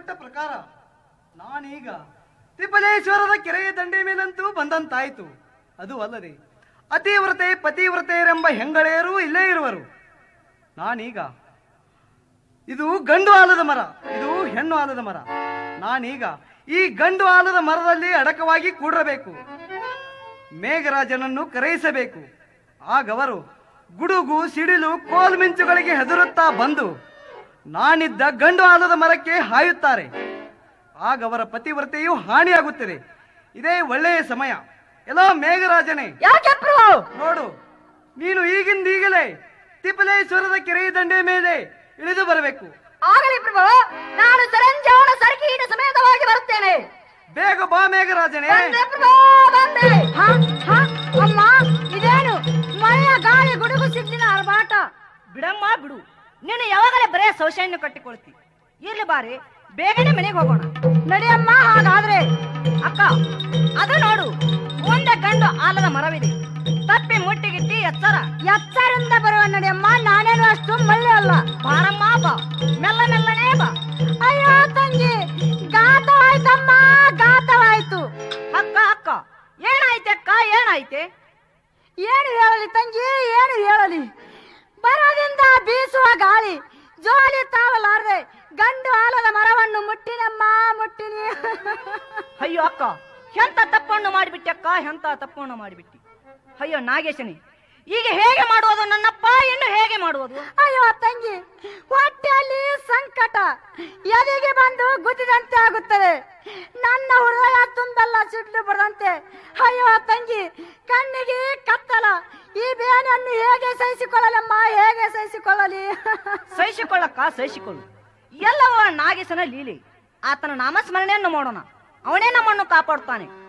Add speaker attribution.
Speaker 1: ಕೊಟ್ಟ ಪ್ರಕಾರ ನಾನೀಗ ತಿಪ್ಪಲೇಶ್ವರದ ಕೆರೆಯ ದಂಡೆ ಮೇಲಂತೂ ಬಂದಂತಾಯಿತು. ಅದು ಅಲ್ಲದೆ ಅತಿವ್ರತೆ ಪತಿವ್ರತೆಯರೆಂಬ ಹೆಂಗಳೆಯರೂ ಇಲ್ಲೇ ಇರುವರು. ನಾನೀಗ ಇದು ಗಂಡು ಆಲದ ಮರ, ಇದು ಹೆಣ್ಣು ಆಲದ ಮರ. ನಾನೀಗ ಈ ಗಂಡು ಆಲದ ಮರದಲ್ಲಿ ಅಡಕವಾಗಿ ಕೂಡಬೇಕು. ಮೇಘರಾಜನನ್ನು ಕರೆಯಿಸಬೇಕು. ಆಗವರು ಗುಡುಗು ಸಿಡಿಲು ಕೋಲ್ಮಿಂಚುಗಳಿಗೆ ಹೆದರುತ್ತಾ ಬಂದು ನಾನಿದ್ದ ಗಂಡು ಆಲದ ಮರಕ್ಕೆ ಹಾಯುತ್ತಾರೆ. ಆಗವರ ಪತಿವ್ರತೆಯು ಹಾನಿಯಾಗುತ್ತದೆ. ಇದೇ ಒಳ್ಳೆಯ ಸಮಯ. ಎಲ್ಲೋ ಮೇಘರಾಜನೇ, ನೋಡು, ನೀನು ಈಗಿಂದೀಗಲೇ ತಿಪ್ಪಲೇಶ್ವರದ ಕೆರೆಯ ದಂಡೆ ಮೇಲೆ ಇಳಿದು ಬರಬೇಕು.
Speaker 2: ಆಗಲಿ ಪ್ರಭು, ನಾನು ಸರಂಜಾವಣ ಸರಕೀಟ ಸಮೇತವಾಗಿ ಬರುತ್ತೇನೆ.
Speaker 1: ಬೇಗ ಬಾ ಮೇಘರಾಜನೇ.
Speaker 2: ಅಮ್ಮ, ಇದೇನು ಮಳೆಯ ಗಾಳಿ ಗುಡುಗು ಸಿಡ್ಲಿನ ಅರಬಾಟ? ಬಿಡಮ್ಮ ಬಿಡು, ನೀನು ಯಾವಾಗಲೇ ಬರೇ ಶೌಚಾಲಯ ಕಟ್ಟಿಕೊಳ್ತಿ. ಇರ್ಲಿ ಬಾರಿ, ಬೇಗನೆ ಮನೆಗೆ ಹೋಗೋಣ. ನಡಿಯಮ್ಮ. ಹಾಗಾದ್ರೆ ಅಕ್ಕ, ಅದು ನೋಡು, ಮುಂದೆ ಗಂಡು ಆಲದ ಮರವಿದೆ. ತಪ್ಪಿ ಮುಟ್ಟಿಗಿಟ್ಟಿ ಎಚ್ಚರಿಂದ ಬರುವ ನಡಿಯಮ್ಮ. ನಾನೇನು ಅಷ್ಟು ಮಳ್ಳೆ ಅಲ್ಲ. ಬಾರಮ್ಮ ಬಾ, ಮೆಲ್ಲ ಮೆಲ್ಲನೇ ಬಾ. ಅಯ್ಯೋ ತಂಗಿ, ಘಾತವಾಯ್ತಮ್ಮ, ಘಾತವಾಯ್ತು. ಅಕ್ಕ ಅಕ್ಕ, ಏನಾಯ್ತೆ ಅಕ್ಕ, ಏನಾಯ್ತೆ? ಏನು ಹೇಳಲಿ ತಂಗಿ, ಏನು ಹೇಳಲಿ? ಬರದಿಂದ ಬೀಸುವ ಗಾಳಿ ಜೋಲಿ ತಾಳಲಾರದೆ ಗಂಡು ಆಲದ ಮರವನ್ನು ಮುಟ್ಟಿನಮ್ಮ, ಮುಟ್ಟಿನಿ. ಅಯ್ಯೋ ಅಕ್ಕ, ಎಂತ ತಪ್ಪನ್ನು ಮಾಡಿಬಿಟ್ಟೆ ಅಕ್ಕ, ಎಂತ ತಪ್ಪನ್ನು ಮಾಡಿಬಿಟ್ಟಿ. ಅಯ್ಯೋ ನಾಗೇಶನಿ, ಈಗ ಹೇಗೆ ಮಾಡುವುದು ನನ್ನಪ್ಪ, ಇನ್ನು ಹೇಗೆ ಮಾಡುವುದು? ಅಯ್ಯೋ ತಂಗಿ, ಹೊಟ್ಟೆಯಲ್ಲಿ ಸಂಕಟ ಎದೆಗೆ ಬಂದು ಗುದ್ದಿದಂತೆ ಆಗುತ್ತದೆ. ನನ್ನ ಹೃದಯ ತುಂಬೆಲ್ಲ ಸಿಡ್ಲು ಬರದಂತೆ. ಅಯ್ಯೋ ತಂಗಿ, ಕಣ್ಣಿಗೆ ಕತ್ತಲ. ಈ ಬೇನೆಯನ್ನು ಹೇಗೆ ಸಹಿಸಿಕೊಳ್ಳಲಮ್ಮ, ಹೇಗೆ ಸಹಿಸಿಕೊಳ್ಳಲಿ? ಸಹಿಸಿಕೊಳ್ಳಕ್ಕ, ಸಹಿಸಿಕೊಳ್ಳು. ಎಲ್ಲವೂ ನಾಗೇಶನ ಲೀಲೆ. ಆತನ ನಾಮಸ್ಮರಣೆಯನ್ನು ಮಾಡೋಣ, ಅವನೇ ನಮ್ಮನ್ನು ಕಾಪಾಡುತ್ತಾನೆ.